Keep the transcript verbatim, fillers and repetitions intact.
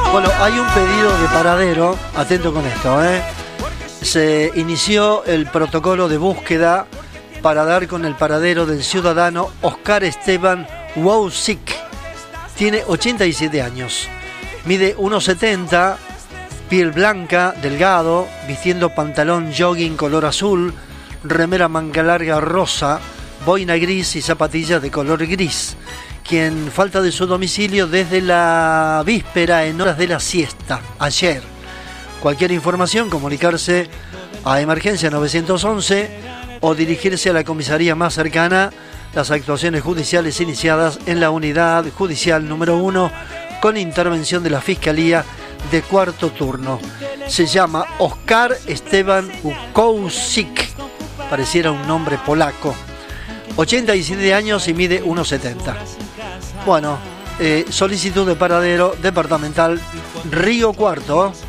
Bueno, hay un pedido de paradero, atento con esto, ¿eh? Se inició el protocolo de búsqueda para dar con el paradero del ciudadano Oscar Esteban Wojcik. Tiene ochenta y siete años, mide uno setenta, piel blanca, delgado, vistiendo pantalón jogging color azul, remera manga larga rosa, boina gris y zapatillas de color gris, quien falta de su domicilio desde la víspera en horas de la siesta, ayer. Cualquier información, comunicarse a Emergencia nueve once o dirigirse a la comisaría más cercana. Las actuaciones judiciales iniciadas en la unidad judicial número uno con intervención de la Fiscalía de cuarto turno. Se llama Oscar Esteban Wojcik, pareciera un nombre polaco. ochenta y siete años y mide uno setenta. Bueno, eh, solicitud de paradero departamental Río Cuarto.